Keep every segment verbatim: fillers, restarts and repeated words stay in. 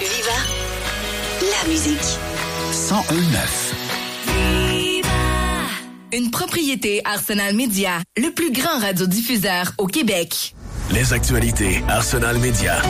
Viva, la musique. cent un neuf. Une propriété Arsenal Média, le plus grand radiodiffuseur au Québec. Les actualités Arsenal Média.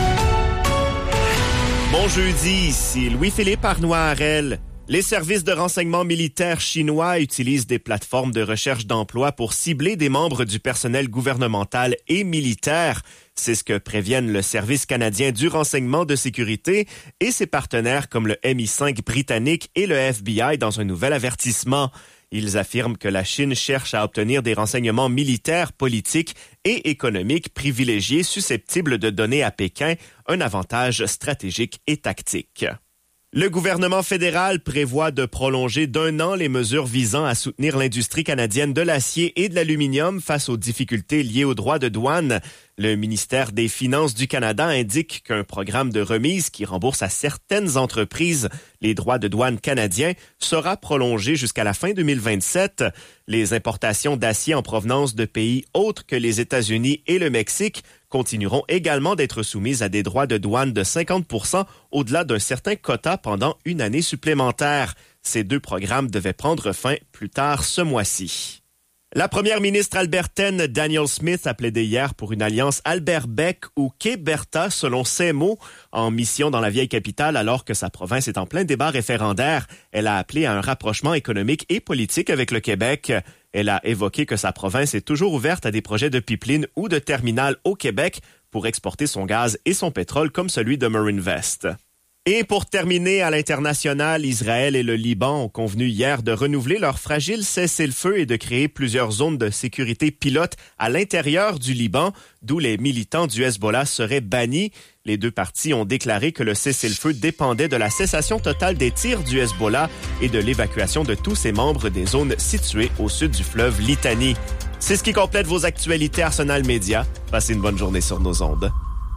Bon jeudi, ici Louis-Philippe Arnois-Harel. Les services de renseignement militaire chinois utilisent des plateformes de recherche d'emploi pour cibler des membres du personnel gouvernemental et militaire. C'est ce que préviennent le Service canadien du renseignement de sécurité et ses partenaires comme le M I cinq britannique et le F B I dans un nouvel avertissement. Ils affirment que la Chine cherche à obtenir des renseignements militaires, politiques et économiques privilégiés susceptibles de donner à Pékin un avantage stratégique et tactique. Le gouvernement fédéral prévoit de prolonger d'un an les mesures visant à soutenir l'industrie canadienne de l'acier et de l'aluminium face aux difficultés liées aux droits de douane. Le ministère des Finances du Canada indique qu'un programme de remise qui rembourse à certaines entreprises les droits de douane canadiens sera prolongé jusqu'à la fin deux mille vingt-sept. Les importations d'acier en provenance de pays autres que les États-Unis et le Mexique continueront également d'être soumises à des droits de douane de cinquante pour cent au-delà d'un certain quota pendant une année supplémentaire. Ces deux programmes devaient prendre fin plus tard ce mois-ci. La première ministre albertaine Danielle Smith a plaidé hier pour une alliance Albert-Bec ou Québerta, selon ses mots, en mission dans la vieille capitale alors que sa province est en plein débat référendaire. Elle a appelé à un rapprochement économique et politique avec le Québec. Elle a évoqué que sa province est toujours ouverte à des projets de pipeline ou de terminal au Québec pour exporter son gaz et son pétrole comme celui de Marinvest. Et pour terminer, à l'international, Israël et le Liban ont convenu hier de renouveler leur fragile cessez-le-feu et de créer plusieurs zones de sécurité pilotes à l'intérieur du Liban, d'où les militants du Hezbollah seraient bannis. Les deux parties ont déclaré que le cessez-le-feu dépendait de la cessation totale des tirs du Hezbollah et de l'évacuation de tous ses membres des zones situées au sud du fleuve Litani. C'est ce qui complète vos actualités Arsenal Média. Passez une bonne journée sur nos ondes.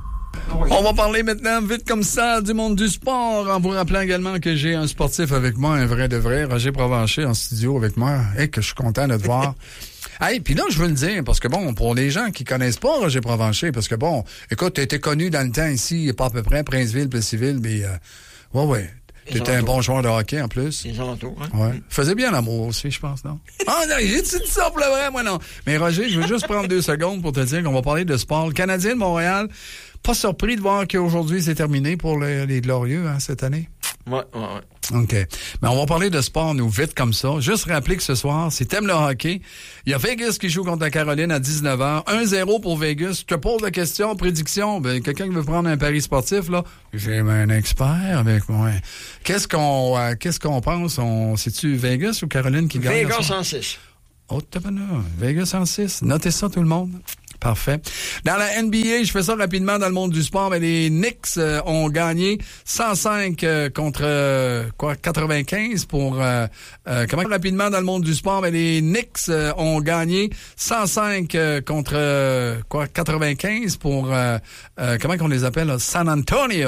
On va parler maintenant, vite comme ça, du monde du sport, en vous rappelant également que j'ai un sportif avec moi, un vrai de vrai, Roger Provencher en studio avec moi, et que je suis content de te voir. Hey, puis là, je veux le dire, parce que bon, pour les gens qui connaissent pas Roger Provencher, parce que bon, écoute, t'étais connu dans le temps ici, pas à peu près, Princeville, Plessisville, mais euh, ouais, ouais. T'étais un bon joueur de hockey, en plus. Les alentours, hein? Ouais. Faisais bien l'amour aussi, je pense, non? Ah, non, j'ai-tu dit ça pour le vrai? Moi, non. Mais Roger, je veux juste prendre deux secondes pour te dire qu'on va parler de sport. Le Canadien de Montréal, pas surpris de voir qu'aujourd'hui, c'est terminé pour les, les Glorieux, hein, cette année? Ouais, ouais, ouais. OK. Mais on va parler de sport, nous, vite comme ça. Juste rappeler que ce soir, si t'aimes le hockey, il y a Vegas qui joue contre la Caroline à dix-neuf heures. un zéro pour Vegas. Je te pose la question, prédiction. Ben, quelqu'un qui veut prendre un pari sportif, là, j'ai un expert avec moi. Qu'est-ce qu'on, euh, qu'est-ce qu'on pense? On, c'est-tu Vegas ou Caroline qui gagne? Vegas en six. Oh, t'as pas là. Vegas en six. Notez ça, tout le monde. Parfait. Dans la N B A, je fais ça rapidement dans le monde du sport, mais les Knicks euh, ont gagné cent cinq euh, contre euh, quoi quatre-vingt-quinze pour euh, euh, comment rapidement dans le monde du sport, mais les Knicks euh, ont gagné cent cinq euh, contre euh, quoi quatre-vingt-quinze pour euh, euh, comment qu'on les appelle là? San Antonio.